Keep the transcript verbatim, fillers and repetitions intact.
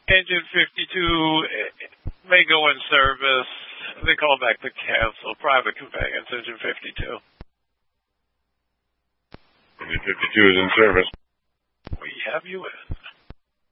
Engine fifty-two may go in service. They call back to cancel. Private conveyance, engine fifty-two. Engine fifty-two is in service. We have you in.